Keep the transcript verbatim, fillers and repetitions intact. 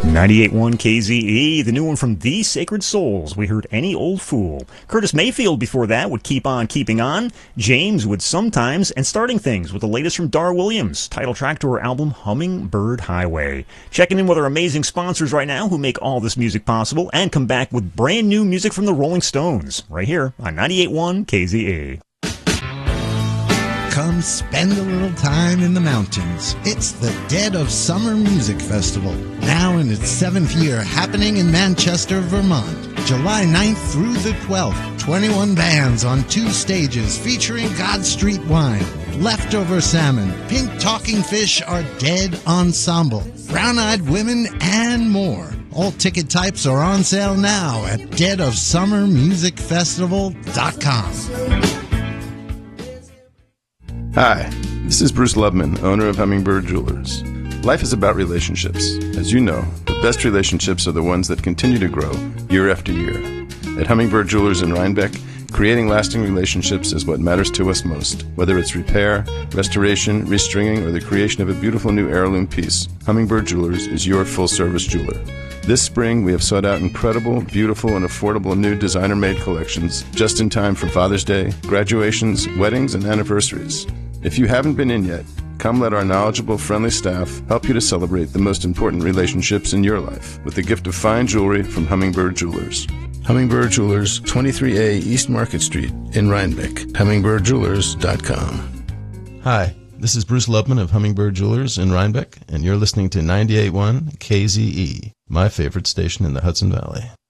ninety-eight point one K Z E, the new one from The Sacred Souls. We heard Any Old Fool. Curtis Mayfield before that would Keep On Keeping On. James would Sometimes, and starting things with the latest from Dar Williams, title track to her album Hummingbird Highway. Checking in with our amazing sponsors right now who make all this music possible, and come back with brand new music from the Rolling Stones, right here on ninety-eight point one K Z E. Come spend a little time in the mountains. It's the Dead of Summer Music Festival, now in its seventh year, happening in Manchester, Vermont. July ninth through the twelfth, twenty-one bands on two stages featuring God Street Wine, Leftover Salmon, Pink Talking Fish, Our Dead Ensemble, Brown Eyed Women, and more. All ticket types are on sale now at dead of summer music festival dot com. Hi, this is Bruce Lubman, owner of Hummingbird Jewelers. Life is about relationships. As you know, the best relationships are the ones that continue to grow year after year. At Hummingbird Jewelers in Rhinebeck, creating lasting relationships is what matters to us most. Whether it's repair, restoration, restringing, or the creation of a beautiful new heirloom piece, Hummingbird Jewelers is your full-service jeweler. This spring, we have sought out incredible, beautiful, and affordable new designer-made collections just in time for Father's Day, graduations, weddings, and anniversaries. If you haven't been in yet, come let our knowledgeable, friendly staff help you to celebrate the most important relationships in your life with the gift of fine jewelry from Hummingbird Jewelers. Hummingbird Jewelers, twenty-three A East Market Street in Rhinebeck. hummingbird jewelers dot com. Hi, this is Bruce Lubman of Hummingbird Jewelers in Rhinebeck, and you're listening to ninety-eight point one K Z E, my favorite station in the Hudson Valley.